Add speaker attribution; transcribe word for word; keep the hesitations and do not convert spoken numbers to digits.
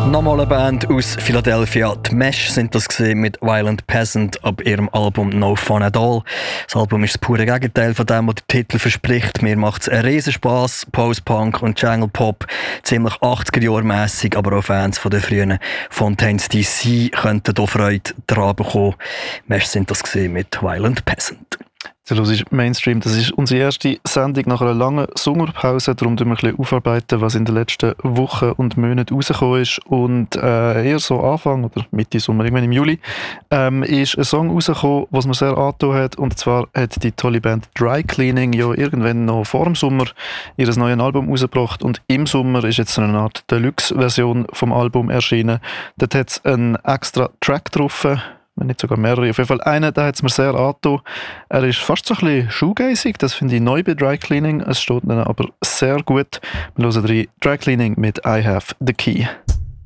Speaker 1: Nochmal eine Band aus Philadelphia, die Mesh sind das gesehen mit Violent Peasant ab ihrem Album No Fun at All. Das Album ist das pure Gegenteil von dem, was der Titel verspricht. Mir macht es einen Riesenspass, Post-Punk und Jungle Pop, ziemlich achtziger-Jahr-mässig, aber auch Fans von den frühen Fontaines D C könnten hier Freude daran bekommen. Mesh sind das gesehen mit Violent Peasant.
Speaker 2: Das ist Mainstream. Das ist unsere erste Sendung nach einer langen Sommerpause. Darum tun wir ein bisschen aufarbeiten, was in den letzten Wochen und Monaten rausgekommen ist. Und äh, eher so Anfang oder Mitte Sommer, irgendwann im Juli, ähm, ist ein Song rausgekommen, was mir sehr angetan hat. Und zwar hat die tolle Band Dry Cleaning ja irgendwann noch vor dem Sommer ihr neues Album rausgebracht. Und im Sommer ist jetzt eine Art Deluxe-Version vom Album erschienen. Dort hat es einen extra Track drauf. Wenn nicht sogar mehrere. Auf jeden Fall einen, der hat es mir sehr angetan. Er ist fast so ein bisschen shoegazig, das finde ich neu bei Dry Cleaning. Es steht dann aber sehr gut. Wir hören rein Dry Cleaning mit I Have the Key.